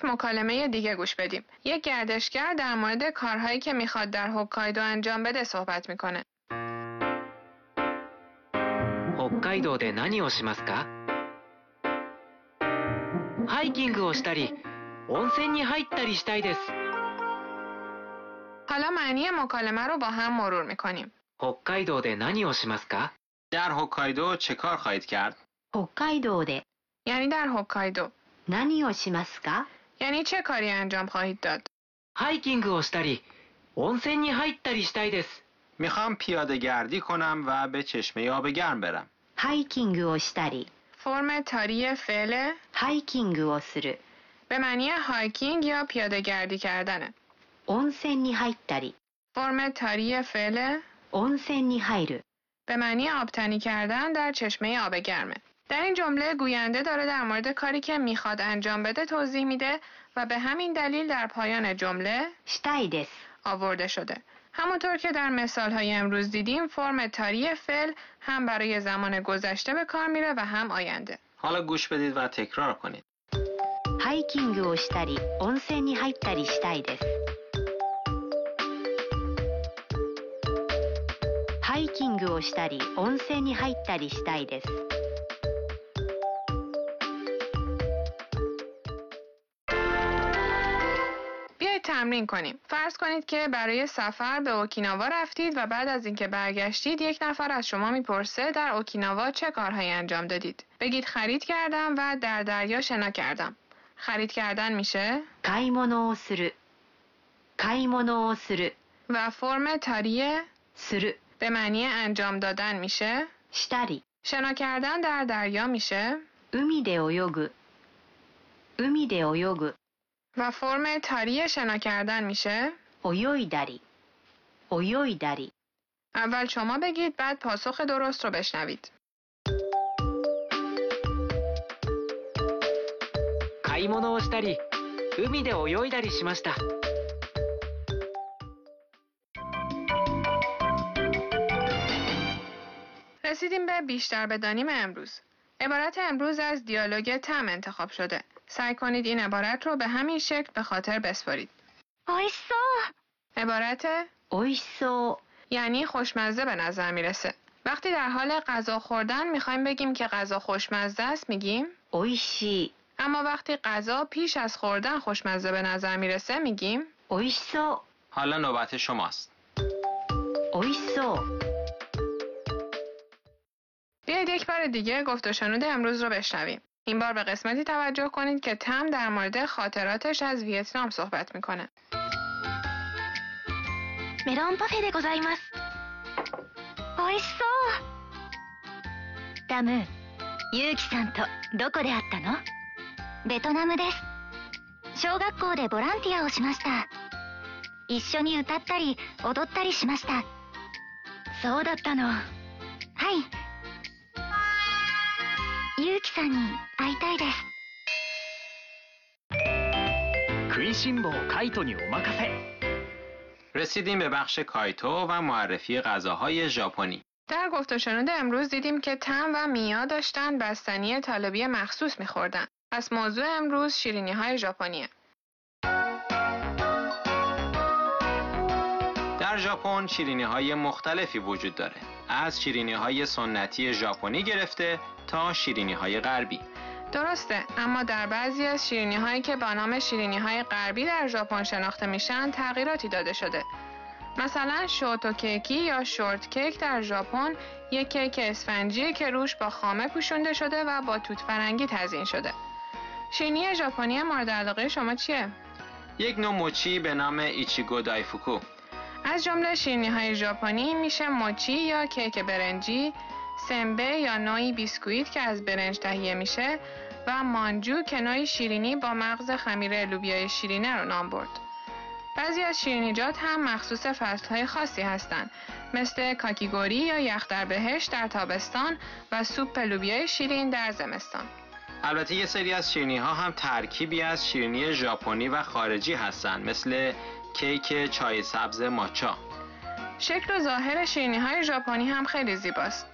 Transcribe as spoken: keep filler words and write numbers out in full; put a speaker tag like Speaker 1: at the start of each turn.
Speaker 1: یک مکالمه دیگه گوش بدیم. یک گردشگر در مورد کارهایی که میخواد در هوکایدو انجام بده صحبت میکنه.
Speaker 2: 北海道で何をしますか？ハイキングをしたり、温泉に入ったりしたいです。
Speaker 1: حالا معنی مکالمه رو با هم مرور میکنیم.
Speaker 2: 北海道で何をしますか؟
Speaker 3: در هوکایدو چه کار خواهید کرد؟
Speaker 4: 北海道で
Speaker 1: یعنی در هوکایدو.
Speaker 4: 何をしますか
Speaker 1: یعنی چه کاری انجام خواهید داد؟
Speaker 2: ハイキングをしたり、温泉に入ったりしたいです。
Speaker 3: میخوام پیاده گردی کنم و به چشمه آب گرم برم.
Speaker 4: ハイキングをしたり
Speaker 1: فرم تاری فعل
Speaker 4: ハイキングをする
Speaker 1: به معنی هایکینگ یا پیاده گردی کردنه.
Speaker 4: 温泉に入ったり
Speaker 1: فرم تاری فعل
Speaker 4: 温泉に入る
Speaker 1: به معنی آبتنی کردن در چشمه آب گرمه. در این جمله گوینده داره در مورد کاری که میخواد انجام بده توضیح میده و به همین دلیل در پایان جمله
Speaker 4: したいです
Speaker 1: آورده شده. همونطور که در مثالهای امروز دیدیم فرم تاری فعل هم برای زمان گذشته به کار میره و هم آینده.
Speaker 3: حالا گوش بدید و تکرار کنید.
Speaker 4: ハイキングをしたり温泉に入ったりしたいですハイキングをしたり温泉に入ったりしたいです
Speaker 1: بیایید تمرین کنیم. فرض کنید که برای سفر به اوکیناوا رفتید و بعد از اینکه برگشتید یک نفر از شما میپرسه در اوکیناوا چه کارهایی انجام دادید. بگید خرید کردم و در دریا شنا کردم. خرید کردن میشه
Speaker 4: 買い物をする買い物をする
Speaker 1: و فرم تاری
Speaker 4: する
Speaker 1: به معنی انجام دادن میشه
Speaker 4: したり
Speaker 1: شنا کردن در دریا میشه
Speaker 4: 海で泳ぐ海で泳ぐ
Speaker 1: و فرم تاری شنا کردن میشه
Speaker 4: 泳いだり泳いだり
Speaker 1: اول شما بگید بعد پاسخ درست رو بشنوید.
Speaker 2: 買い物をしたり、海で泳いだりしました。
Speaker 1: رسیدیم به بیشتر بدانیم امروز. عبارت امروز از دیالوگ تم انتخاب شده. سعی کنید این عبارت رو به همین شکل به خاطر بسپارید.
Speaker 4: おいしそう
Speaker 1: عبارت
Speaker 4: おいしそう
Speaker 1: یعنی خوشمزه به نظر میرسه. وقتی در حال غذا خوردن میخوایم بگیم که غذا خوشمزه است میگیم
Speaker 4: おいしい
Speaker 1: اما وقتی غذا پیش از خوردن خوشمزه به نظر میرسه میگیم
Speaker 4: おいしそう
Speaker 3: حالا نوبت شماست.
Speaker 4: おいしそう
Speaker 1: بیایید یک بار دیگه گفت و شنود امروز رو بشنویم. این بار به قسمتی توجه کنید که تم در مورد خاطراتش از ویتنام صحبت میکنه.
Speaker 4: メロンパフェでございます。おいしそう。タム、ユウキさんとどこで会ったの？ベトナムです。小学校でボランティアをしました。一緒に歌ったり踊ったりしました。そうだったの。はい。ユウキさんに会いたいです。
Speaker 2: 食いしん坊カイトにお任せ。
Speaker 3: رسیدیم به بخش کایتو و معرفی غذاهای ژاپنی.
Speaker 1: در گفت و شنود امروز دیدیم که تم و میا داشتن بستنی طالبی مخصوص میخوردن. پس موضوع امروز شیرینی های ژاپنیه.
Speaker 3: در ژاپن شیرینی های مختلفی وجود داره. از شیرینی های سنتی ژاپنی گرفته تا شیرینی های غربی.
Speaker 1: درسته، اما در بعضی از شیرینی هایی که با نام شیرینی های غربی در ژاپن شناخته میشن تغییراتی داده شده. مثلا شوتو کیکی یا شورت کیک در ژاپن یک کیک اسفنجی که روش با خامه پوشونده شده و با توت فرنگی تزیین شده. شیرینی ژاپنی مورد علاقه شما چیه؟
Speaker 3: یک نوع موچی به نام ایچیگو دایفوکو.
Speaker 1: از جمله شیرینی های ژاپنی میشه موچی یا کیک برنجی، سمبه یا نوعی بیسکویت که از برنج تهیه میشه و مانجو که نوعی شیرینی با مغز خمیر لوبیای شیرینه رو نام برد. بعضی از شیرینیجات هم مخصوص فصلهای خاصی هستن، مثل کاکیگوری یا یخ در بهشت در تابستان و سوپ لوبیای شیرین در زمستان.
Speaker 3: البته یه سری از شیرینی ها هم ترکیبی از شیرینی ژاپنی و خارجی هستن، مثل کیک چای سبز ماچا.
Speaker 1: شکل و ظاهر شیرینی های ژاپنی هم خیلی زیباست.